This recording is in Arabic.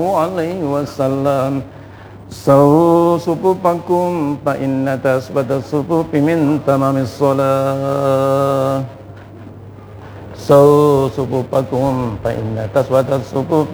عليه وسلم سووا صفوفكم فإن تثبت الصفوف من تمام الصلاة سووا صفوفكم فإن تثبت الصفوف